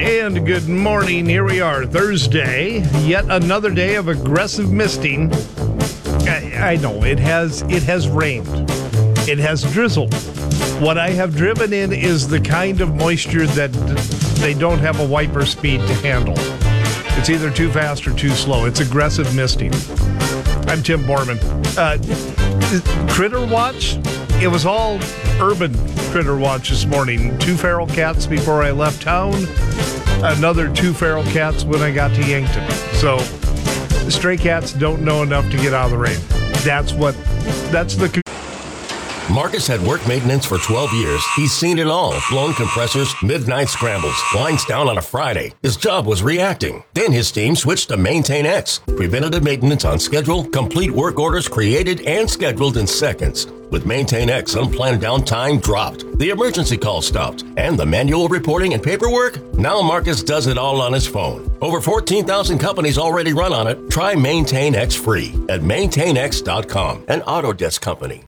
And good morning. Here we are, Thursday. Yet another day of aggressive misting. I know it has rained. It has drizzled. What I have driven in is the kind of moisture that they don't have a wiper speed to handle. It's either too fast or too slow. It's aggressive misting. I'm Tim Borman. Critter Watch? It was all urban Critter Watch this morning. 2 feral cats before I left town. Another 2 feral cats when I got to Yankton. So, stray cats don't know enough to get out of the rain. That's the... Marcus had work maintenance for 12 years. He's seen it all. Blown compressors, midnight scrambles, lines down on a Friday. His job was reacting. Then his team switched to Maintain X. Preventative maintenance on schedule, complete work orders created and scheduled in seconds. With Maintain X, unplanned downtime dropped. The emergency call stopped. And the manual reporting and paperwork? Now Marcus does it all on his phone. Over 14,000 companies already run on it. Try Maintain X free at maintainx.com, an Autodesk company.